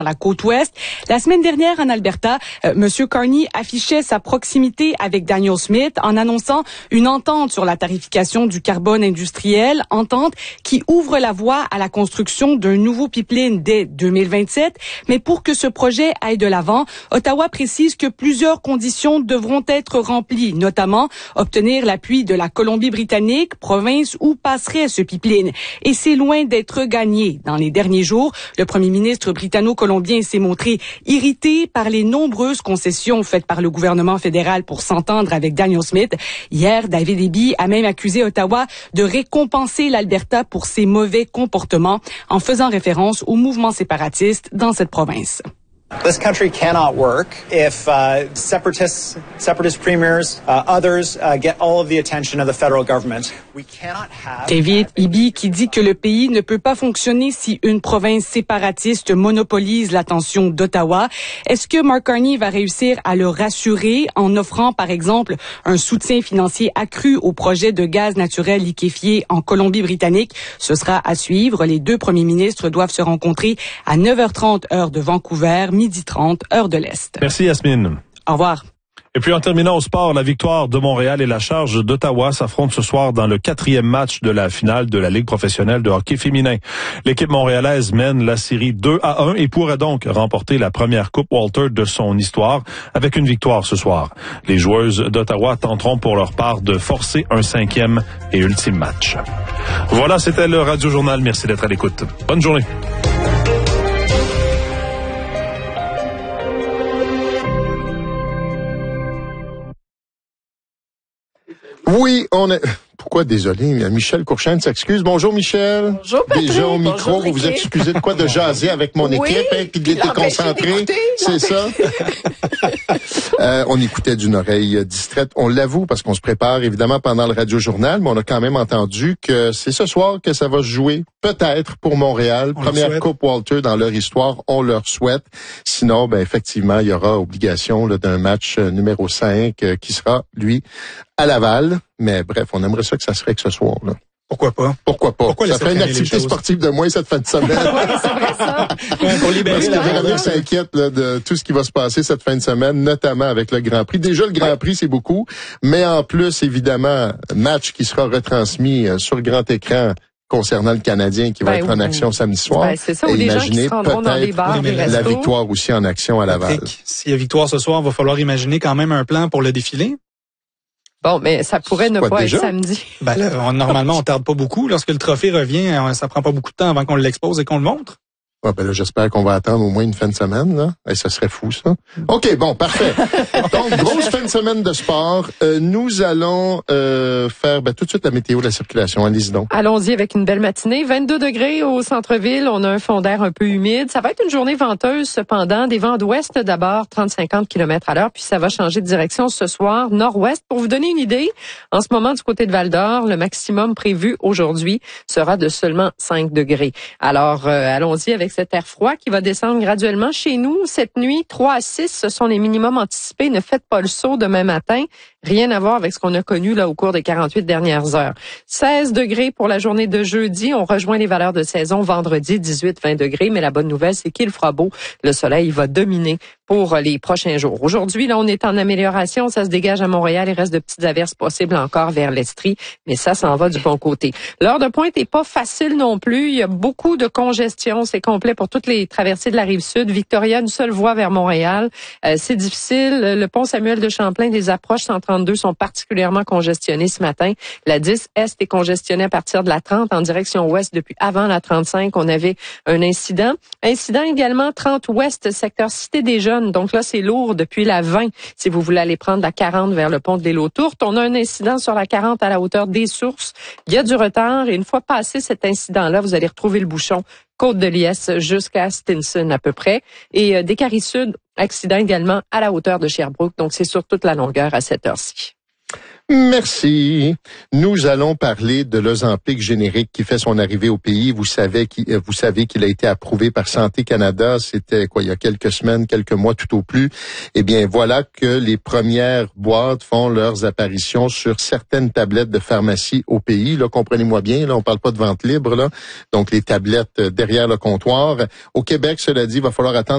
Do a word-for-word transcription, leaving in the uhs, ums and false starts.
la côte ouest. La semaine dernière, en Alberta, euh, M. Carney affichait sa proximité avec Daniel Smith en annonçant une entente sur la tarification du carbone industriel, entente qui ouvre la voie à la construction d'un nouveau pipeline dès deux mille vingt-sept. Mais pour que ce projet aille de l'avant, Ottawa précise que plusieurs conditions devront être remplies, notamment obtenir l'appui de la Colombie-Britannique, province où passerait ce pipeline. Et c'est loin d'être gagné. Dans les derniers jours, le premier ministre britanno-colombien Colombien s'est montré irrité par les nombreuses concessions faites par le gouvernement fédéral pour s'entendre avec Daniel Smith. Hier, David Eby a même accusé Ottawa de récompenser l'Alberta pour ses mauvais comportements en faisant référence au mouvement séparatiste dans cette province. This country cannot work if uh, separatists, separatist premiers, uh, others uh, get all of the attention of the federal government. We cannot have David Eby qui dit que le pays ne peut pas fonctionner si une province séparatiste monopolise l'attention d'Ottawa. Est-ce que Mark Carney va réussir à le rassurer en offrant, par exemple, un soutien financier accru au projet de gaz naturel liquéfié en Colombie-Britannique? Ce sera à suivre. Les deux premiers ministres doivent se rencontrer à neuf heures trente heure de Vancouver, midi trente, heure de l'Est. Merci Yasmine. Au revoir. Et puis en terminant au sport, la victoire de Montréal et la charge d'Ottawa s'affrontent ce soir dans le quatrième match de la finale de la Ligue professionnelle de hockey féminin. L'équipe montréalaise mène la série deux à un et pourrait donc remporter la première Coupe Walter de son histoire avec une victoire ce soir. Les joueuses d'Ottawa tenteront pour leur part de forcer un cinquième et ultime match. Voilà, c'était le Radio Journal. Merci d'être à l'écoute. Bonne journée. Oui, on est... Pourquoi désolé? Michel Courchaine s'excuse. Bonjour Michel. Bonjour Patrick. Déjà au micro, Bonjour, vous vous excusez de quoi? De jaser avec mon équipe, oui, hein, puis de les déconcentrer. C'est ça? euh, on écoutait d'une oreille distraite. On l'avoue parce qu'on se prépare évidemment pendant le Radio-Journal, mais on a quand même entendu que c'est ce soir que ça va se jouer. Peut-être pour Montréal. On Première Coupe Walter dans leur histoire. On leur souhaite. Sinon, ben effectivement, il y aura obligation là, d'un match euh, numéro cinq euh, qui sera, lui, à Laval. Mais bref, on aimerait ça que ça serait que ce soir. Là. Pourquoi pas? Pourquoi pas? Pourquoi ça ferait une activité sportive de moins cette fin de semaine. Oui, c'est vrai ça. Ouais, pour libérer Parce que la Véronique s'inquiète là, de tout ce qui va se passer cette fin de semaine, notamment avec le Grand Prix. Déjà, le Grand Prix, c'est beaucoup. Mais en plus, évidemment, match qui sera retransmis euh, sur grand écran concernant le Canadien qui va ben, être en action samedi soir. Ben, c'est ça, ou et des gens qui imaginez se rendront dans les bars, peut-être des la restos. victoire aussi en action à Laval. Patrick, s'il y a victoire ce soir, il va falloir imaginer quand même un plan pour le défilé. Bon, mais ça pourrait ne Quoi, pas déjà? être samedi. Ben là, on, normalement, on tarde pas beaucoup. Lorsque le trophée revient, on- ça prend pas beaucoup de temps avant qu'on l'expose et qu'on le montre. Ouais, ben là, j'espère qu'on va attendre au moins une fin de semaine, là. Et ça serait fou, ça. OK, bon, parfait. Donc, grosse fin de semaine de sport. Euh, nous allons euh, faire ben, tout de suite la météo de la circulation. Allez-y donc. Allons-y avec une belle matinée. vingt-deux degrés au centre-ville. On a un fond d'air un peu humide. Ça va être une journée venteuse, cependant. Des vents d'ouest d'abord, trente à cinquante kilomètres à l'heure. Puis ça va changer de direction ce soir, nord-ouest. Pour vous donner une idée, en ce moment, du côté de Val-d'Or, le maximum prévu aujourd'hui sera de seulement cinq degrés. Alors, euh, allons-y avec cet air froid qui va descendre graduellement chez nous. Cette nuit, trois à six, ce sont les minimums anticipés. Ne faites pas le saut demain matin. Rien à voir avec ce qu'on a connu là au cours des quarante-huit dernières heures. seize degrés pour la journée de jeudi. On rejoint les valeurs de saison vendredi, dix-huit à vingt degrés. Mais la bonne nouvelle, c'est qu'il fera beau. Le soleil va dominer pour les prochains jours. Aujourd'hui, là, on est en amélioration. Ça se dégage à Montréal. Il reste de petites averses possibles encore vers l'Estrie. Mais ça s'en va du bon côté. L'heure de pointe est pas facile non plus. Il y a beaucoup de congestion. C'est complet pour toutes les traversées de la Rive-Sud. Victoria, une seule voie vers Montréal. Euh, c'est difficile. Le pont Samuel de Champlain, des approches cent trente-deux sont particulièrement congestionnées ce matin. La dix Est est congestionnée à partir de la trente en direction ouest depuis avant la trente-cinq. On avait un incident. Incident également trente Ouest, secteur Cité des Jeunes. Donc là, c'est lourd depuis la vingt. Si vous voulez aller prendre la quarante vers le pont de l'Île aux Tourtes, on a un incident sur la quarante à la hauteur des Sources. Il y a du retard et une fois passé cet incident-là, vous allez retrouver le bouchon Côte de Liesse jusqu'à Stinson à peu près. Et euh, des Caries Sud, accident également à la hauteur de Sherbrooke. Donc c'est sur toute la longueur à cette heure-ci. Merci. Nous allons parler de l'Ozempic générique qui fait son arrivée au pays. Vous savez qu'il, vous savez qu'il a été approuvé par Santé Canada. C'était quoi, il y a quelques semaines, quelques mois tout au plus. Eh bien, voilà que les premières boîtes font leurs apparitions sur certaines tablettes de pharmacie au pays. Là, comprenez-moi bien, là, on parle pas de vente libre, là. Donc, les tablettes derrière le comptoir. Au Québec, cela dit, il va falloir attendre